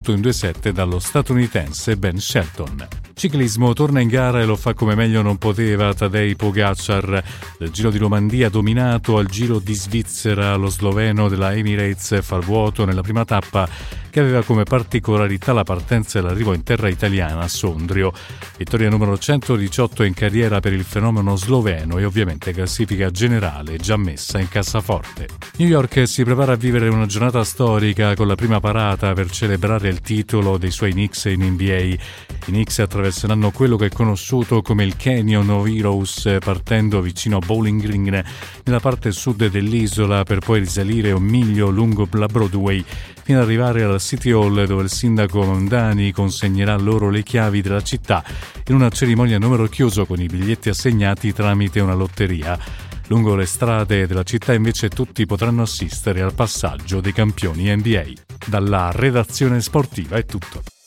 battuto in 2-7 dallo statunitense Ben Shelton. Ciclismo, torna in gara e lo fa come meglio non poteva Tadej Pogačar. Del Giro di Lombardija dominato, al Giro di Svizzera lo sloveno della Emirates fa il vuoto nella prima tappa, che aveva come particolarità la partenza e l'arrivo in terra italiana a Sondrio. Vittoria numero 118 in carriera per il fenomeno sloveno e ovviamente classifica generale già messa in cassaforte. New York si prepara a vivere una giornata storica con la prima parata per celebrare il titolo dei suoi Knicks in NBA. I Knicks attraverseranno quello che è conosciuto come il Canyon of Heroes, partendo vicino a Bowling Green nella parte sud dell'isola per poi risalire un miglio lungo la Broadway fino ad arrivare alla City Hall, dove il sindaco Mondani consegnerà loro le chiavi della città in una cerimonia a numero chiuso con i biglietti assegnati tramite una lotteria. Lungo le strade della città invece tutti potranno assistere al passaggio dei campioni NBA. Dalla redazione sportiva è tutto.